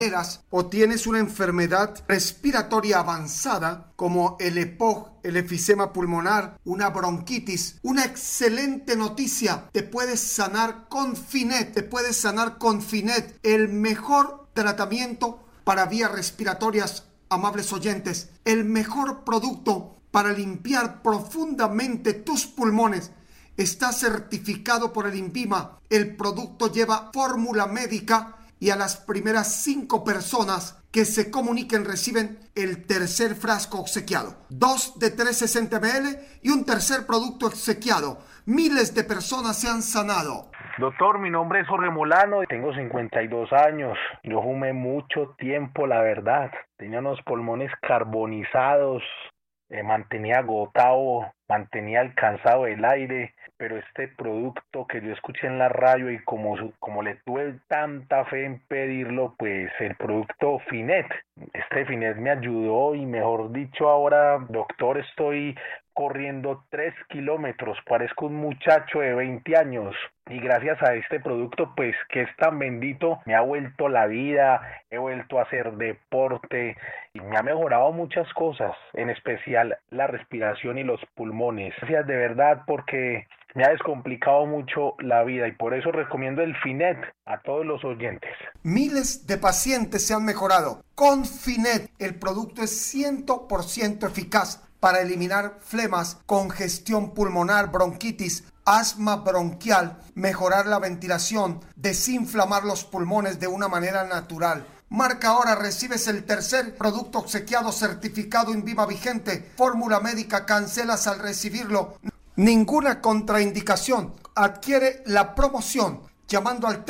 o tienes una enfermedad respiratoria avanzada como el EPOC, el efisema pulmonar, una bronquitis, una excelente noticia, te puedes sanar con Finet, el mejor tratamiento para vías respiratorias, amables oyentes, el mejor producto para limpiar profundamente tus pulmones. Está certificado por el INVIMA, el producto lleva fórmula médica y a las primeras 5 personas que se comuniquen reciben el tercer frasco obsequiado. 2 de 360 ml y un tercer producto obsequiado. Miles de personas se han sanado. Doctor, mi nombre es Jorge Molano, tengo 52 años. Yo fumé mucho tiempo, la verdad. Tenía unos pulmones carbonizados, mantenía agotado, mantenía alcanzado el aire. Pero este producto que yo escuché en la radio y como le tuve tanta fe en pedirlo, pues el producto Finet, este Finet me ayudó y mejor dicho ahora, doctor, estoy corriendo 3 kilómetros, parezco un muchacho de 20 años y gracias a este producto pues que es tan bendito me ha vuelto la vida, he vuelto a hacer deporte y me ha mejorado muchas cosas, en especial la respiración y los pulmones. Gracias de verdad porque me ha descomplicado mucho la vida y por eso recomiendo el Finet a todos los oyentes. Miles de pacientes se han mejorado con Finet. El producto es 100% eficaz para eliminar flemas, congestión pulmonar, bronquitis, asma bronquial, mejorar la ventilación, desinflamar los pulmones de una manera natural. Marca ahora, recibes el tercer producto obsequiado certificado INVIMA vigente. Fórmula médica, cancelas al recibirlo. Ninguna contraindicación. Adquiere la promoción llamando al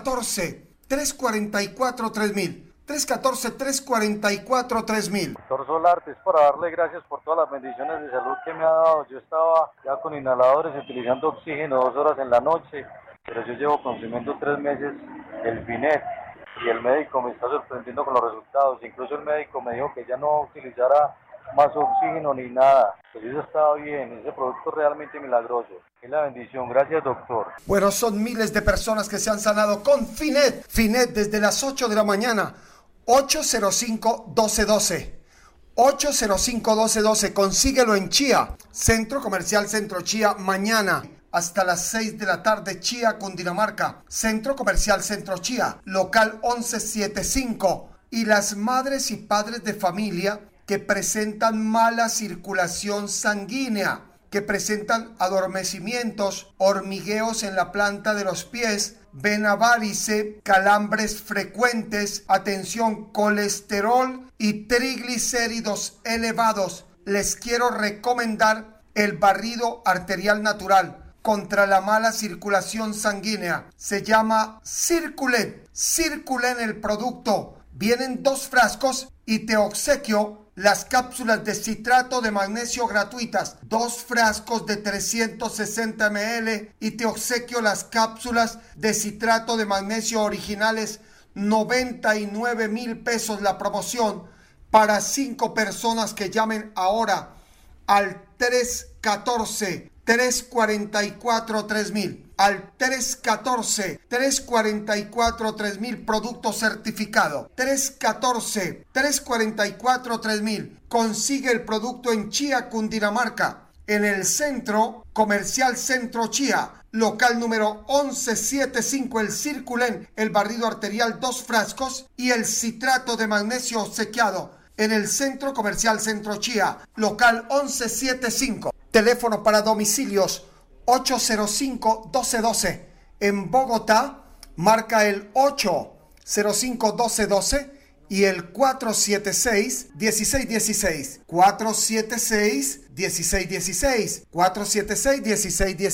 314-344-3000. 314-344-3000. Doctor Solarte, es para darle gracias por todas las bendiciones de salud que me ha dado. Yo estaba ya con inhaladores utilizando oxígeno 2 horas en la noche, pero yo llevo consumiendo 3 meses el Finet y el médico me está sorprendiendo con los resultados. Incluso el médico me dijo que ya no utilizara más oxígeno ni nada. Pues eso estaba bien, ese producto es realmente milagroso. Es la bendición, gracias doctor. Bueno, son miles de personas que se han sanado con Finet. Finet desde las 8 de la mañana. 805-1212. 805-1212. Consíguelo en Chía. Centro Comercial Centro Chía. Mañana hasta las 6 de la tarde. Chía, Cundinamarca. Centro Comercial Centro Chía. Local 1175. Y las madres y padres de familia que presentan mala circulación sanguínea, que presentan adormecimientos, hormigueos en la planta de los pies, vena varice, calambres frecuentes, atención, colesterol y triglicéridos elevados. Les quiero recomendar el barrido arterial natural contra la mala circulación sanguínea. Se llama Circulen. Circulen el producto. Vienen 2 frascos y te obsequio las cápsulas de citrato de magnesio gratuitas, 2 frascos de 360 ml y te obsequio las cápsulas de citrato de magnesio originales, 99,000 pesos la promoción para 5 personas que llamen ahora al 314-344-3000. Al 314-344-3000, producto certificado. 314-344-3000. Consigue el producto en Chía, Cundinamarca, en el Centro Comercial Centro Chía, local número 1175, el Circulen, el barrido arterial, 2 frascos y el citrato de magnesio obsequiado en el Centro Comercial Centro Chía, local 1175. Teléfono para domicilios 805-1212. En Bogotá, marca el 805-1212 y el 476-1616. 476-1616. 476-1616.